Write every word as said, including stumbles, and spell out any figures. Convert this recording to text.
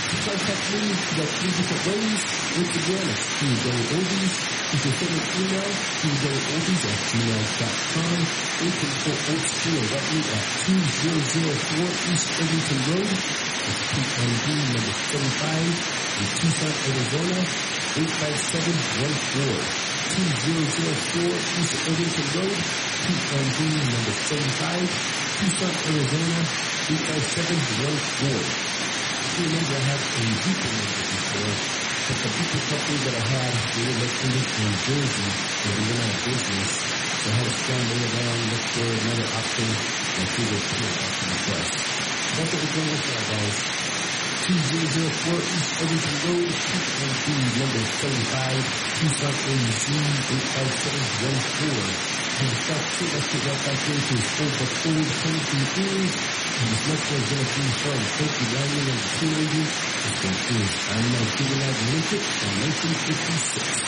contact me, you got three different ways. Instagram at Tuesday Oldies. You can send an email, Tuesday Oldies at gmail dot com. Or you can go old school and write me at two thousand four East Irvington Road. It's P M D number seventy-five in Tucson, Arizona, eight five seven one four. two thousand four East Irvington Road, P M D number seventy-five, Tucson, Arizona, eight five seven one four. You remember I had a beeper number before, but the beeper company that I had, they were located in Jersey, where they went out of business. So I had to scramble around, look for another option, and figure it out after the bus. That's what we're doing with now, guys. two thousand four East Irvington Road, P M D number seventy-five, Tucson, A Z, eight five seven one four. And the stuff too, let's get right back into Old But Old Tennessee Theories. And this next one's going to be from Turkey Landing and the Teenagers. It's going to be I'm Not Giving Out Linked on nineteen fifty-six.